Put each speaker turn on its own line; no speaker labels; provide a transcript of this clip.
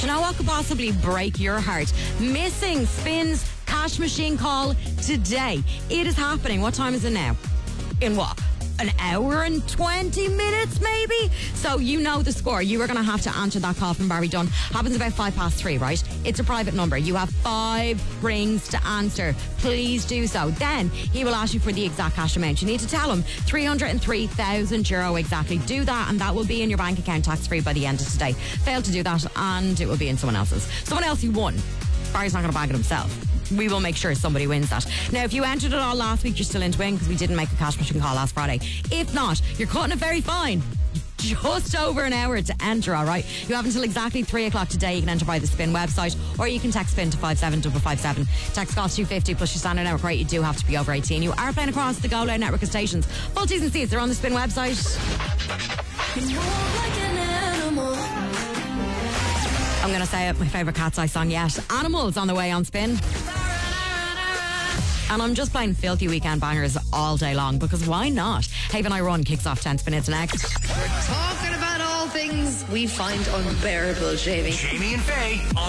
Do you know what could possibly break your heart? Missing Spins cash machine call today. It is happening. What time is it now? In what? An hour and 20 minutes maybe? So you know the score. You are going to have to answer that call from Barry Dunn. Happens about 3:05, right? It's a private number. You have 5 rings to answer. Please do so. Then he will ask you for the exact cash amount. You need to tell him €303,000 exactly. Do that and that will be in your bank account tax free by the end of today. Fail to do that and it will be in someone else's. Someone else who won. Barry's not going to bag it himself. We will make sure somebody wins that. Now, if you entered it all last week, you're still in to win because we didn't make a cash machine call last Friday. If not, you're cutting it very fine. Just over an hour to enter, all right? You have until exactly 3 o'clock today. You can enter by the Spin website or you can text Spin to 57557. Text costs $2.50 plus your standard network rate. You do have to be over 18. You are playing across the Go Loud network of stations. Full T's and C's, they're on the Spin website. I'm going to say it, my favourite Cat's Eye song yet. Animals on the way on Spin. And I'm just playing filthy weekend bangers all day long because why not? Haven I Run kicks off 10 minutes next.
We're talking about all things we find unbearable, Jamie.
Jamie and Faye.